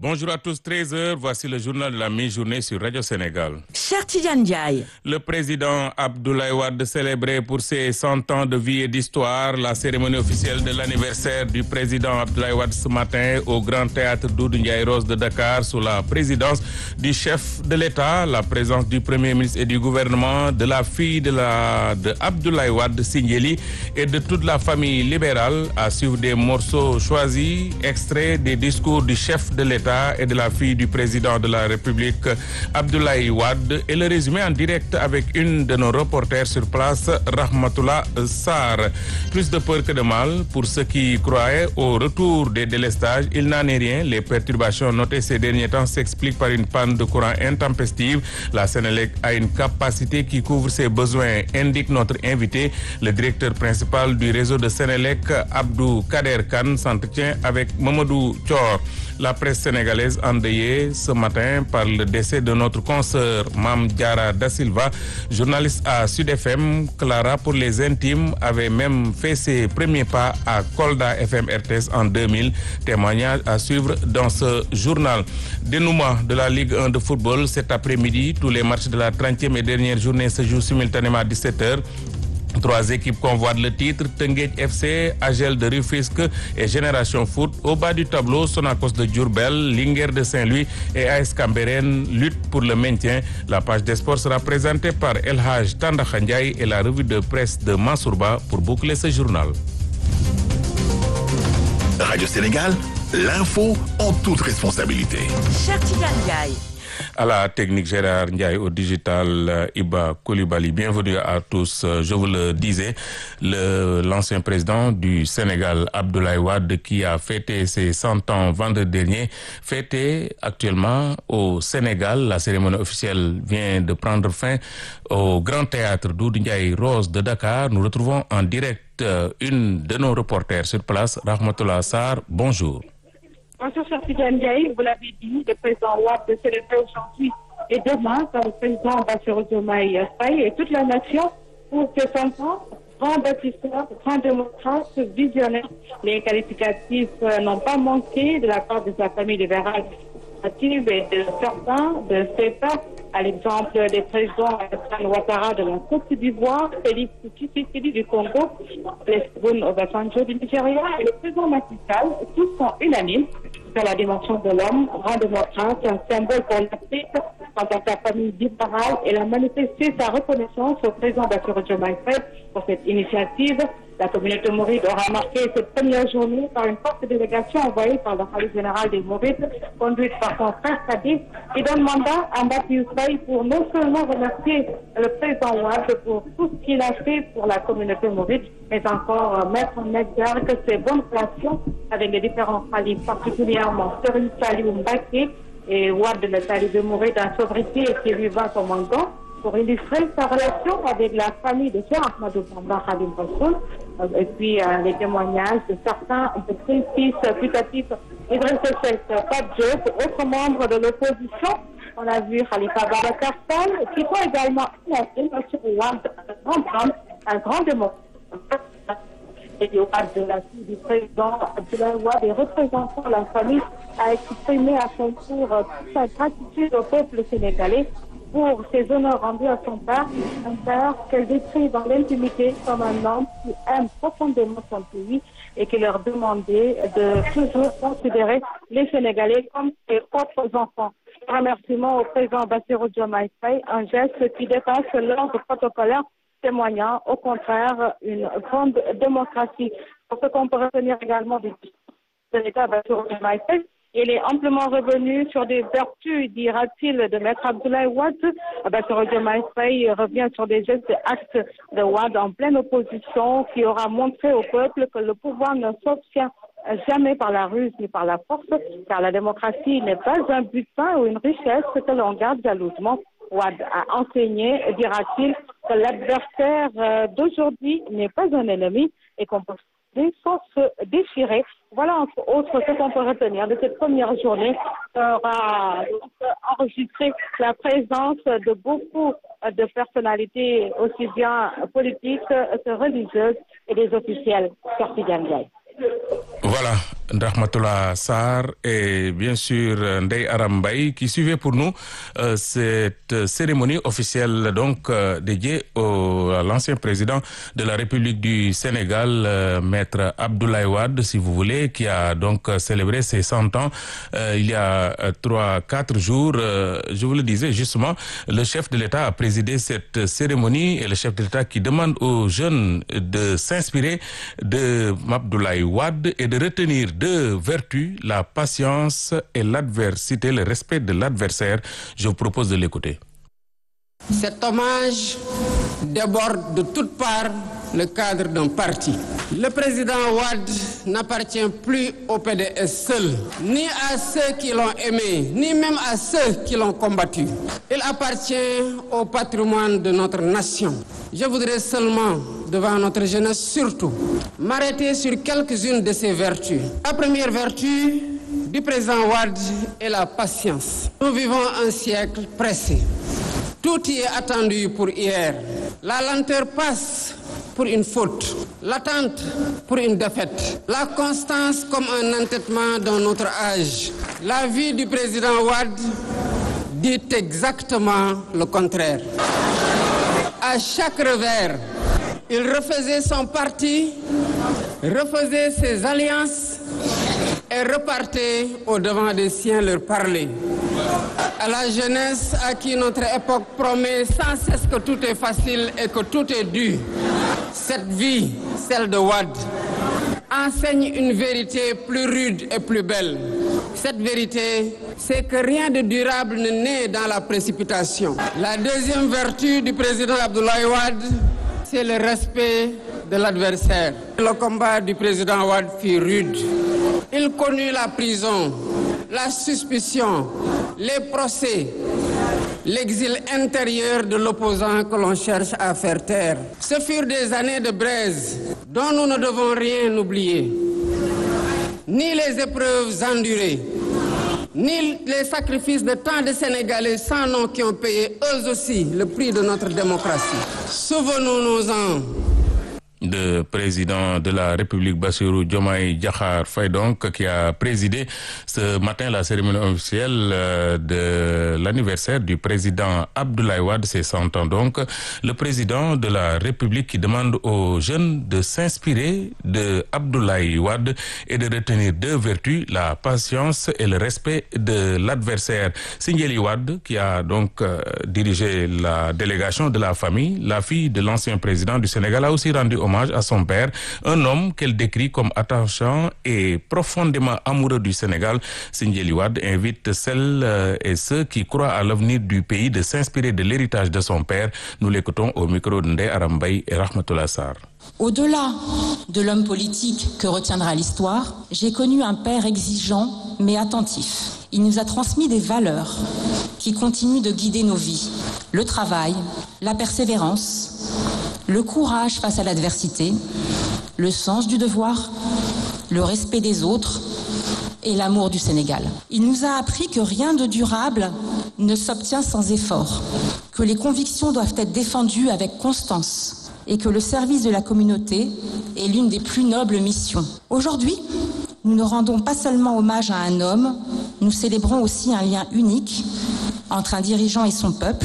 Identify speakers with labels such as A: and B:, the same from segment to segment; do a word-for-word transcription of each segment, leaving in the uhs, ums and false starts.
A: Bonjour à tous, treize heures, voici le journal de la mi-journée sur Radio Sénégal.
B: Cheikh Tidiane Ndiaye.
A: Le président Abdoulaye Wade célébré pour ses cent ans de vie et d'histoire la cérémonie officielle de l'anniversaire du président Abdoulaye Wade ce matin au Grand Théâtre Doudou Ndiaye Rose de Dakar sous la présidence du chef de l'État, la présence du Premier ministre et du gouvernement, de la fille de, la, de Abdoulaye Wade, Sindiély, et de toute la famille libérale, à suivre des morceaux choisis, extraits des discours du chef de l'État et de la fille du président de la République, Abdoulaye Wade, et le résumé en direct avec une de nos reporters sur place, Rahmatoula Sarr. Plus de peur que de mal pour ceux qui croyaient au retour des délestages. Il n'en est rien. Les perturbations notées ces derniers temps s'expliquent par une panne de courant intempestive. La Sénélec a une capacité qui couvre ses besoins, indique notre invité. Le directeur principal du réseau de Sénélec, Abdou Kader Khan, s'entretient avec Mamadou Thior. La presse sénégalaise endeuillée ce matin par le décès de notre consoeur Mame Diarra Da Silva, journaliste à Sud F M. Clara, pour les intimes, avait même fait ses premiers pas à Kolda F M R T S en deux mille. Témoignage à suivre dans ce journal. Dénouement de la Ligue un de football cet après-midi. Tous les matchs de la trentième et dernière journée se jouent simultanément à dix-sept heures. Trois équipes convoitent le titre, Teungueth F C, Agel de Rufisque et Génération Foot. Au bas du tableau, Sonacos de Diourbel, Linguère de Saint-Louis et A S Cambérène luttent pour le maintien. La page des sports sera présentée par El Hadj Tandakha Ndiaye et la revue de presse de Mansourba pour boucler ce journal.
C: Radio Sénégal, l'info en toute responsabilité.
B: Cheikh Tidiane Ndiaye.
A: À la technique, Gérard Ndiaye, au digital, Iba Koulibaly. Bienvenue à tous. Je vous le disais, le, l'ancien président du Sénégal, Abdoulaye Wade, qui a fêté ses cent ans vendredi dernier, fêté actuellement au Sénégal. La cérémonie officielle vient de prendre fin au Grand Théâtre Doudou Ndiaye Rose de Dakar. Nous retrouvons en direct une de nos reporters sur place, Rahmatoula Sarr. Bonjour.
D: Bonjour, cher Tidiane Ndiaye, vous l'avez dit, le président Wade de célébrer aujourd'hui et demain par le président Bassirou Diomaye Faye et toute la nation pour ses cent ans. Grand bâtisseur, grand démocrate, visionnaire. Les qualificatifs n'ont pas manqué de la part de sa famille libérale et de certains de ses pairs, à l'exemple des présidents Alassane Ouattara de la Côte d'Ivoire, Félix Tshisekedi du Congo, Olusegun Obasanjo du Nigeria et le président Macky Sall. Tous sont unanimes sur la dimension de l'homme, grand démocrate, un symbole pour l'Afrique quant à sa famille libérale. Elle a manifesté sa reconnaissance au président Bassirou Diomaye Faye pour cette initiative. La communauté mouride aura marqué cette première journée par une forte délégation envoyée par le khalife général des Mourides, conduite par son frère Kadi, qui donne mandat à Mbappé Faye pour non seulement remercier le président Wade pour tout ce qu'il a fait pour la communauté mouride, mais encore mettre en exergue ses bonnes relations avec les différents khalifes, particulièrement Serigne Saliou Mbacké et Wade, le talibé mouride en sobriété et qui lui va commandant, pour illustrer sa relation avec la famille de Cheikh Ahmadou Bamba Khadim Rassoul, et puis euh, les témoignages de certains de ses fils putatifs, Idrissa Seck, Pape Diop, autres membres de l'opposition. On a vu Khalifa Ababacar Sall, qui sont également placés sur Wade, un grand homme, un grand démocrate. Et le Wade de la fille du président Abdoulaye Wade et représentant la famille a exprimé à son tour toute sa gratitude au peuple sénégalais pour ses honneurs rendus à son père, un père qu'elle décrit dans l'intimité comme un homme qui aime profondément son pays et qui leur demandait de toujours considérer les Sénégalais comme ses propres enfants. Remerciement au président Bassirou Diomaye Faye, un geste qui dépasse l'ordre protocolaire, témoignant au contraire une grande démocratie. Pour ce qu'on peut retenir également du de l'État Bassirou Diomaye Faye, il est amplement revenu sur des vertus, dira-t-il, de Maître Abdoulaye Wade. Bassirou Diomaye Faye revient sur des gestes et actes de Wade en pleine opposition qui aura montré au peuple que le pouvoir ne s'obtient jamais par la ruse ni par la force, car la démocratie n'est pas un butin ou une richesse que l'on garde jalousement. Wade a enseigné, dira-t-il, que l'adversaire d'aujourd'hui n'est pas un ennemi et qu'on peut sans se déchirer. Voilà entre autres ce qu'on peut retenir de cette première journée. Sera enregistré la présence de beaucoup de personnalités aussi bien politiques que religieuses et des officiels.
A: Voilà, Rahmatoula Sarr et bien sûr Ndeye Aram Mbaye qui suivait pour nous euh, cette cérémonie officielle donc euh, dédiée au, à l'ancien président de la République du Sénégal, euh, Maître Abdoulaye Wade, si vous voulez, qui a donc célébré ses cent ans euh, il y a trois, quatre jours. Euh, je vous le disais justement, le chef de l'État a présidé cette cérémonie et le chef de l'État qui demande aux jeunes de s'inspirer de Abdoulaye Wade et de retenir deux vertus, la patience et l'adversité, le respect de l'adversaire. Je vous propose de l'écouter.
E: Cet hommage déborde de toutes parts le cadre d'un parti. Le président Wade n'appartient plus au P D S seul, ni à ceux qui l'ont aimé, ni même à ceux qui l'ont combattu. Il appartient au patrimoine de notre nation. Je voudrais seulement, devant notre jeunesse surtout, m'arrêter sur quelques-unes de ces vertus. La première vertu du président Wade est la patience. Nous vivons un siècle pressé. Tout y est attendu pour hier. La lenteur passe pour une faute, l'attente pour une défaite, la constance comme un entêtement d'un autre âge. La vie du président Wade dit exactement le contraire. À chaque revers, il refaisait son parti, refaisait ses alliances et repartait au-devant des siens leur parler. À la jeunesse à qui notre époque promet sans cesse que tout est facile et que tout est dû, cette vie, celle de Wade, enseigne une vérité plus rude et plus belle. Cette vérité, c'est que rien de durable ne naît dans la précipitation. La deuxième vertu du président Abdoulaye Wade, c'est le respect de l'adversaire. Le combat du président Wade fut rude. Il connut la prison, la suspicion, les procès, l'exil intérieur de l'opposant que l'on cherche à faire taire. Ce furent des années de braise dont nous ne devons rien oublier. Ni les épreuves endurées, ni les sacrifices de tant de Sénégalais sans nom qui ont payé eux aussi le prix de notre démocratie. Souvenons-nous-en.
A: De président de la République Bassirou Diomaye Diakhar Faye donc qui a présidé ce matin la cérémonie officielle de l'anniversaire du président Abdoulaye Wade, ses cent ans donc. Le président de la République qui demande aux jeunes de s'inspirer de Abdoulaye Wade et de retenir deux vertus, la patience et le respect de l'adversaire. Sindiély Wade qui a donc euh, dirigé la délégation de la famille, la fille de l'ancien président du Sénégal, a aussi rendu hommage à son père, un homme qu'elle décrit comme attachant et profondément amoureux du Sénégal. Sindiély Wade invite celles et ceux qui croient à l'avenir du pays de s'inspirer de l'héritage de son père. Nous l'écoutons au micro de Ndeye Aram Mbaye et Rahmatoula Sarr.
F: Au-delà de l'homme politique que retiendra l'histoire, j'ai connu un père exigeant mais attentif. Il nous a transmis des valeurs qui continuent de guider nos vies. Le travail, la persévérance, le courage face à l'adversité, le sens du devoir, le respect des autres et l'amour du Sénégal. Il nous a appris que rien de durable ne s'obtient sans effort, que les convictions doivent être défendues avec constance et que le service de la communauté est l'une des plus nobles missions. Aujourd'hui, nous ne rendons pas seulement hommage à un homme, nous célébrons aussi un lien unique entre un dirigeant et son peuple,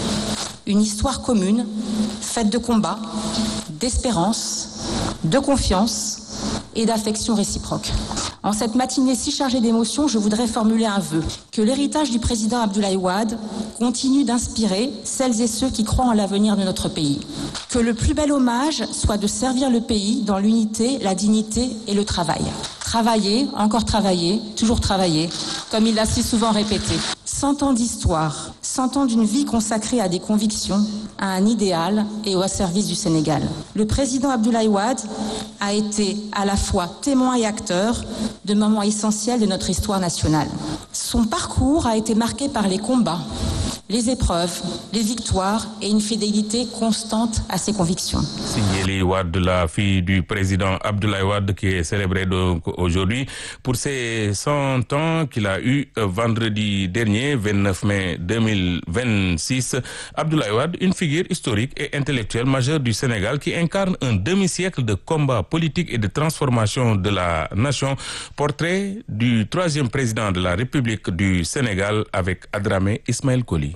F: une histoire commune, faite de combats, d'espérance, de confiance et d'affection réciproque. En cette matinée si chargée d'émotions, je voudrais formuler un vœu. Que l'héritage du président Abdoulaye Wade continue d'inspirer celles et ceux qui croient en l'avenir de notre pays. Que le plus bel hommage soit de servir le pays dans l'unité, la dignité et le travail. Travailler, encore travailler, toujours travailler, comme il l'a si souvent répété. Cent ans d'histoire, cent ans d'une vie consacrée à des convictions, à un idéal et au service du Sénégal. Le président Abdoulaye Wade a été à la fois témoin et acteur de moments essentiels de notre histoire nationale. Son parcours a été marqué par les combats, les épreuves, les victoires et une fidélité constante à ses convictions.
A: Sindiély Wade, la fille du président Abdoulaye Wade, qui est célébrée donc aujourd'hui pour ses cent ans qu'il a eu vendredi dernier, vingt-neuf mai deux mille vingt-six. Abdoulaye Wade, une figure historique et intellectuelle majeure du Sénégal qui incarne un demi-siècle de combat politique et de transformation de la nation. Portrait du troisième président de la République du Sénégal avec Adramé Ismaël Koli.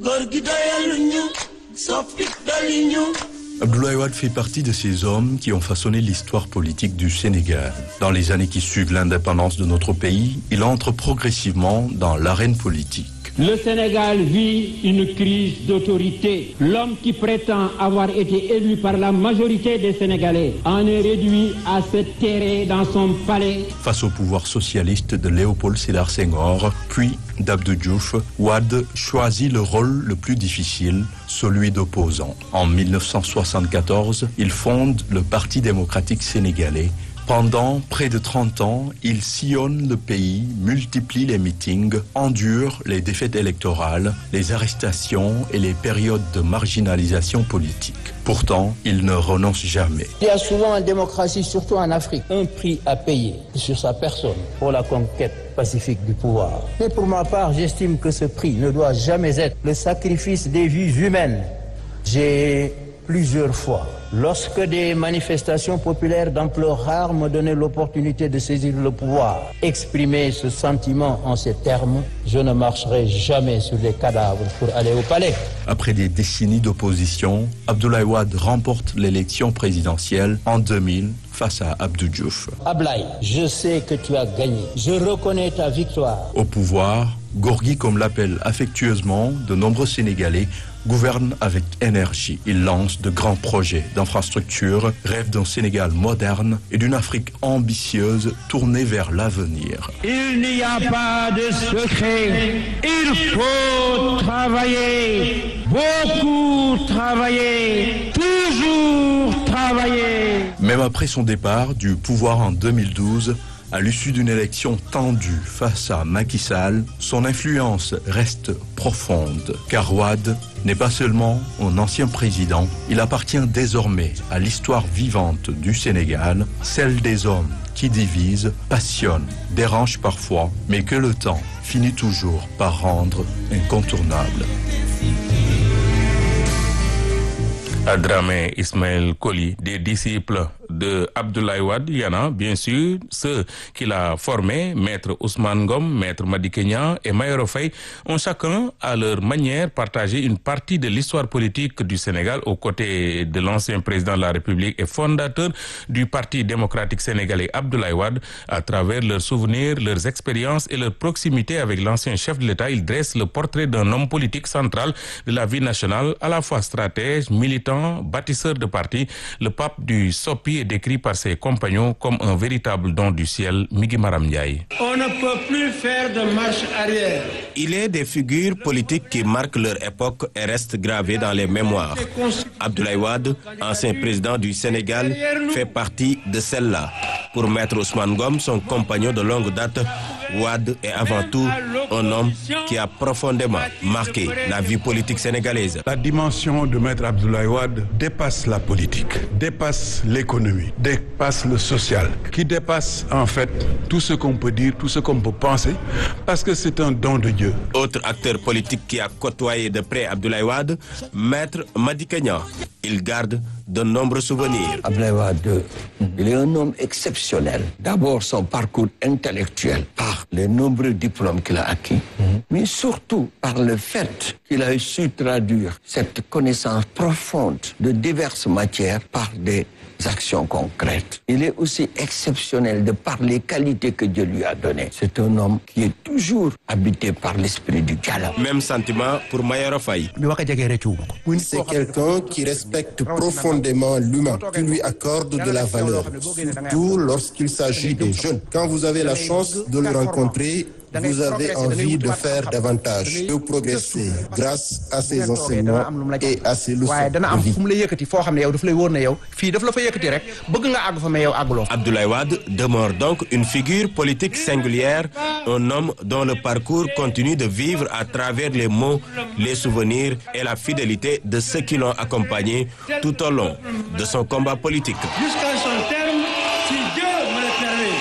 G: Abdoulaye Wade fait partie de ces hommes qui ont façonné l'histoire politique du Sénégal. Dans les années qui suivent l'indépendance de notre pays, il entre progressivement dans l'arène politique.
H: Le Sénégal vit une crise d'autorité. L'homme qui prétend avoir été élu par la majorité des Sénégalais en est réduit à se terrer dans son palais.
G: Face au pouvoir socialiste de Léopold Sédar Senghor, puis d'Abdou Diouf, Wade choisit le rôle le plus difficile, celui d'opposant. En mille neuf cent soixante-quatorze, il fonde le Parti démocratique sénégalais. Pendant près de trente ans, il sillonne le pays, multiplie les meetings, endure les défaites électorales, les arrestations et les périodes de marginalisation politique. Pourtant, il ne renonce jamais.
I: Il y a souvent en démocratie, surtout en Afrique, un prix à payer sur sa personne pour la conquête pacifique du pouvoir. Mais pour ma part, j'estime que ce prix ne doit jamais être le sacrifice des vies humaines. J'ai plusieurs fois, lorsque des manifestations populaires d'ampleur rare me donnaient l'opportunité de saisir le pouvoir, exprimer ce sentiment en ces termes, je ne marcherai jamais sur les cadavres pour aller au palais.
G: Après des décennies d'opposition, Abdoulaye Wade remporte l'élection présidentielle en deux mille face à Abdou Diouf.
I: Ablaye, je sais que tu as gagné. Je reconnais ta victoire.
G: Au pouvoir, Gorgui, comme l'appellent affectueusement de nombreux Sénégalais, gouverne avec énergie. Il lance de grands projets d'infrastructures, rêve d'un Sénégal moderne et d'une Afrique ambitieuse tournée vers l'avenir.
H: Il n'y a pas de secret. Il faut travailler, beaucoup travailler, toujours travailler.
G: Même après son départ du pouvoir en deux mille douze, à l'issue d'une élection tendue face à Macky Sall, son influence reste profonde. Car Wade n'est pas seulement un ancien président, il appartient désormais à l'histoire vivante du Sénégal, celle des hommes qui divisent, passionnent, dérangent parfois, mais que le temps finit toujours par rendre incontournable.
A: Adramé Ismaël Koli, des disciples de Abdoulaye Wade, il y en a bien sûr ceux qu'il a formés, Maître Ousmane Ngom, Maître Madické Niang et Mayoro Faye, ont chacun à leur manière partagé une partie de l'histoire politique du Sénégal aux côtés de l'ancien président de la République et fondateur du Parti démocratique sénégalais Abdoulaye Wade. À travers leurs souvenirs, leurs expériences et leur proximité avec l'ancien chef de l'État, ils dressent le portrait d'un homme politique central de la vie nationale, à la fois stratège, militant, bâtisseur de parti. Le pape du Sopi est décrit par ses compagnons comme un véritable don du ciel. Migui Maram Ndiaye.
H: On ne peut plus faire de marche arrière.
J: Il est des figures politiques qui marquent leur époque et restent gravées dans les mémoires. Abdoulaye Wade, ancien président du Sénégal, fait partie de celle-là. Pour Maître Ousmane Ngom, son compagnon de longue date, Wade est avant tout un homme qui a profondément marqué la vie politique sénégalaise.
K: La dimension de Maître Abdoulaye Wade dépasse la politique, dépasse l'économie, dépasse le social, qui dépasse en fait tout ce qu'on peut dire, tout ce qu'on peut penser, parce que c'est un don de Dieu.
J: Autre acteur politique qui a côtoyé de près Abdoulaye Wade, Maître Madické Niang. Il garde de nombreux souvenirs.
L: Abdoulaye Wade, il est un homme exceptionnel. D'abord son parcours intellectuel, par les nombreux diplômes qu'il a acquis, mmh. mais surtout par le fait qu'il a su traduire cette connaissance profonde de diverses matières par des actions concrètes. Il est aussi exceptionnel de par les qualités que Dieu lui a données. C'est un homme qui est toujours habité par l'esprit du dialogue.
J: Même sentiment pour Mayoro Faye.
M: C'est quelqu'un qui respecte profondément l'humain, qui lui accorde de la valeur, surtout lorsqu'il s'agit des jeunes. Quand vous avez la chance de le rencontrer, vous avez envie de faire davantage, de progresser grâce à ces enseignements et à ces leçons de vie.
J: Abdoulaye Wade demeure donc une figure politique singulière, un homme dont le parcours continue de vivre à travers les mots, les souvenirs et la fidélité de ceux qui l'ont accompagné tout au long de son combat politique.
N: Jusqu'à son terme, si Dieu me le permet.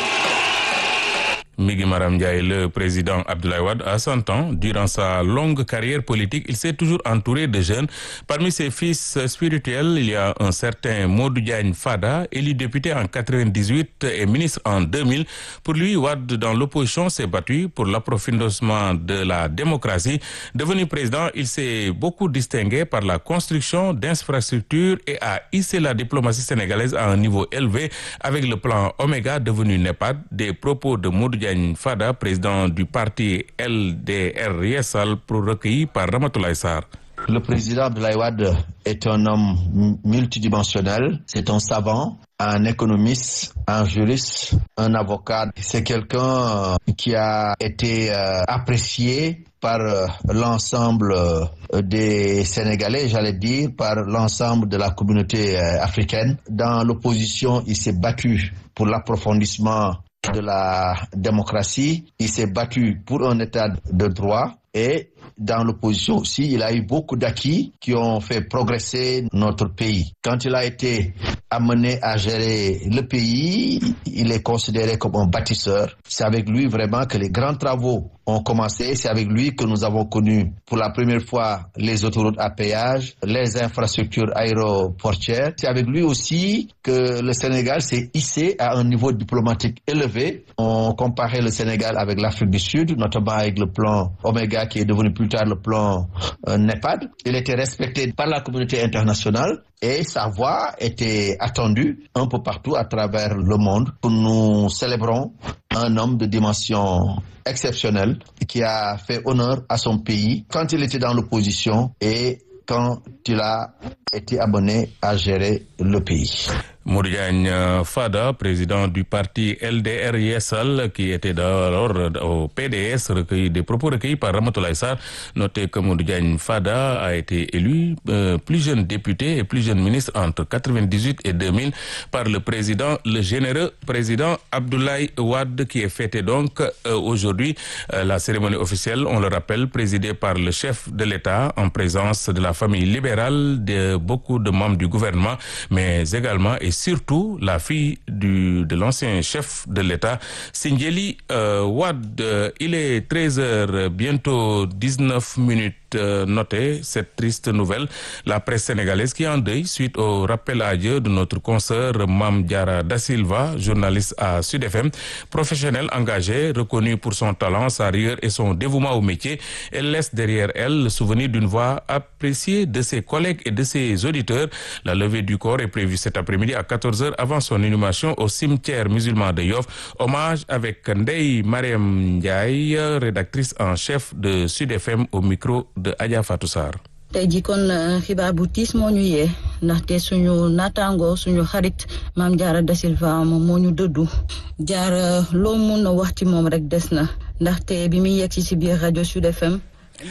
A: Migui Maram Ndiaye, le président Abdoulaye Wade a cent ans. Durant sa longue carrière politique, il s'est toujours entouré de jeunes. Parmi ses fils spirituels, il y a un certain Modou Diagne Fada, élu député en quatre-vingt-dix-huit et ministre en deux mille. Pour lui, Wade, dans l'opposition, s'est battu pour l'approfondissement de la démocratie. Devenu président, il s'est beaucoup distingué par la construction d'infrastructures et a hissé la diplomatie sénégalaise à un niveau élevé avec le plan Oméga devenu NEPAD. Des propos de Modou Diagne Fada, président du parti L D R Yessal, pour recueilli par Ramatoulaye Sarr.
O: Le président Abdoulaye Wade est un homme multidimensionnel. C'est un savant, un économiste, un juriste, un avocat. C'est quelqu'un qui a été euh, apprécié par euh, l'ensemble euh, des Sénégalais, j'allais dire, par l'ensemble de la communauté euh, africaine. Dans l'opposition, il s'est battu pour l'approfondissement de la démocratie. Il s'est battu pour un état de droit et dans l'opposition aussi, il a eu beaucoup d'acquis qui ont fait progresser notre pays. Quand il a été amené à gérer le pays, il est considéré comme un bâtisseur. C'est avec lui vraiment que les grands travaux ont commencé. C'est avec lui que nous avons connu pour la première fois les autoroutes à péage, les infrastructures aéroportuaires. C'est avec lui aussi que le Sénégal s'est hissé à un niveau diplomatique élevé. On comparait le Sénégal avec l'Afrique du Sud, notamment avec le plan Oméga qui est devenu plus tard le plan euh, NEPAD. Il était respecté par la communauté internationale et sa voix était attendue un peu partout à travers le monde. Nous célébrons un homme de dimension exceptionnelle qui a fait honneur à son pays quand il était dans l'opposition et quand il a été amené à gérer le pays.
A: Modou Diagne Fada, président du parti L D R Yessal, qui était d'abord au P D S, recueilli des propos recueillis par Ramatoulaye Sarr. Notez que Modou Diagne Fada a été élu euh, plus jeune député et plus jeune ministre entre quatre-vingt-dix-huit et deux mille par le président, le généreux président Abdoulaye Wade, qui est fêté donc euh, aujourd'hui. Euh, la cérémonie officielle, on le rappelle, présidée par le chef de l'État en présence de la famille libérale, de beaucoup de membres du gouvernement, mais également et surtout la fille du, de l'ancien chef de l'État, Sindiély euh, Wade. Il est treize heures, bientôt dix-neuf minutes. Euh, notez cette triste nouvelle. La presse sénégalaise qui est en deuil suite au rappel à Dieu de notre consoeur Mame Diarra Da Silva, journaliste à Sud F M, professionnelle engagée, reconnue pour son talent, sa rigueur et son dévouement au métier. Elle laisse derrière elle le souvenir d'une voix appréciée de ses collègues et de ses auditeurs. La levée du corps est prévue cet après-midi à quatorze heures avant son inhumation au cimetière musulman de Yoff. Hommage avec Ndeye Mariam Ndiaye, rédactrice en chef de Sud F M, au micro de Adja Fatou Sarr.
P: tey jii kon xibaar bu tiis moo ñu yee ndaxte suñu naataango suñu xarit Mame Diarra Da Silva moom moo ñu dëddu Diarra loo mun a wax ci moom rek des na ndaxte bi muy yegg si si biir rajo Sud F M.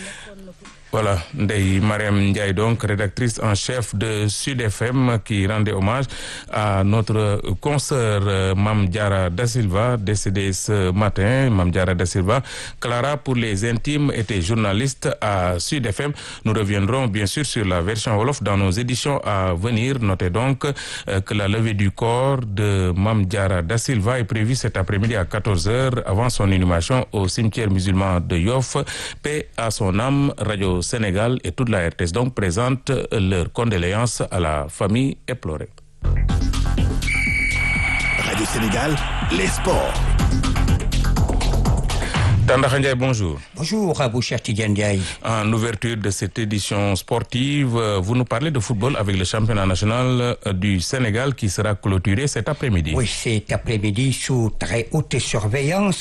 A: Voilà, Ndeye Mariam Ndiaye, donc rédactrice en chef de Sud F M, qui rendait hommage à notre consoeur euh, Mame Diarra Da Silva, décédée ce matin. Mame Diarra Da Silva, Clara pour les intimes, était journaliste à Sud F M. Nous reviendrons bien sûr sur la version wolof dans nos éditions à venir. Notez donc euh, que la levée du corps de Mame Diarra Da Silva est prévue cet après-midi à quatorze heures avant son inhumation au cimetière musulman de Yoff. Paix à son âme. Radio Sénégal et toute la R T S donc présentent leurs condoléances à la famille éplorée.
C: Radio Sénégal, les sports.
A: Tandakha Ndiaye, bonjour.
Q: Bonjour, Abou Cheikh Tidiane Ndiaye.
A: En ouverture de cette édition sportive, vous nous parlez de football avec le championnat national du Sénégal qui sera clôturé cet après-midi.
Q: Oui, cet après-midi sous très haute surveillance.